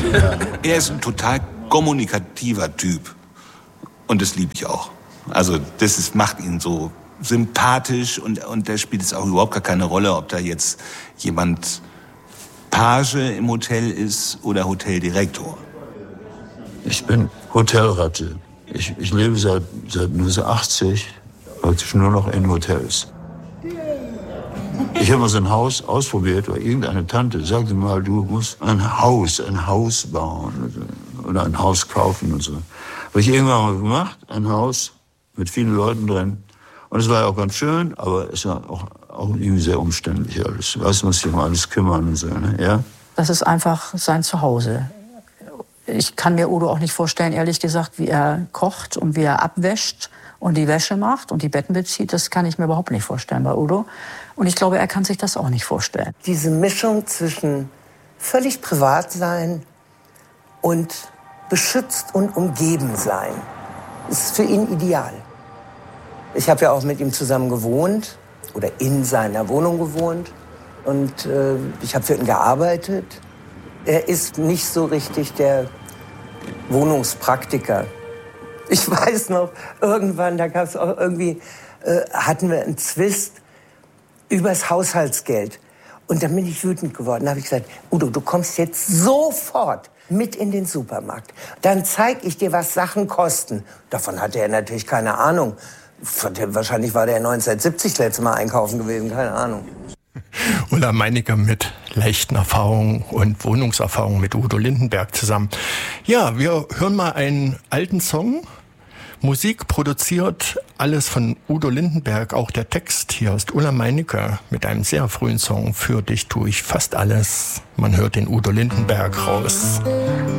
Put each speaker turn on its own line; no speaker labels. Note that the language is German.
Er ist ein total kommunikativer Typ. Und das liebe ich auch. Also macht ihn so sympathisch und da spielt es auch überhaupt gar keine Rolle, ob da jetzt jemand Page im Hotel ist oder Hoteldirektor.
Ich bin Hotelratte. Ich lebe seit 1980 praktisch nur noch in Hotels. Ich habe mal so ein Haus ausprobiert, weil irgendeine Tante sagte mal, du musst ein Haus bauen oder ein Haus kaufen und so. Habe ich irgendwann mal gemacht, ein Haus mit vielen Leuten drin. Und es war ja auch ganz schön, aber es war auch irgendwie sehr umständlich alles. Weißt du, muss sich um alles kümmern und so, ne? Ja?
Das ist einfach sein Zuhause. Ich kann mir Udo auch nicht vorstellen, ehrlich gesagt, wie er kocht und wie er abwäscht und die Wäsche macht und die Betten bezieht. Das kann ich mir überhaupt nicht vorstellen bei Udo. Und ich glaube, er kann sich das auch nicht vorstellen.
Diese Mischung zwischen völlig privat sein und beschützt und umgeben sein, ist für ihn ideal. Ich habe ja auch mit ihm zusammen gewohnt oder in seiner Wohnung gewohnt und ich habe für ihn gearbeitet. Er ist nicht so richtig der Wohnungspraktiker. Ich weiß noch, irgendwann, da gab es auch irgendwie, hatten wir einen Zwist übers Haushaltsgeld. Und dann bin ich wütend geworden. Da habe ich gesagt, Udo, du kommst jetzt sofort mit in den Supermarkt. Dann zeige ich dir, was Sachen kosten. Davon hatte er natürlich keine Ahnung. Wahrscheinlich war der 1970 letztes Mal einkaufen gewesen, keine Ahnung.
Ulla Meinicke mit leichten Erfahrungen und Wohnungserfahrungen mit Udo Lindenberg zusammen. Ja, wir hören mal einen alten Song. Musik produziert, alles von Udo Lindenberg, auch der Text. Hier ist Ulla Meinicke mit einem sehr frühen Song. Für dich tue ich fast alles. Man hört den Udo Lindenberg raus.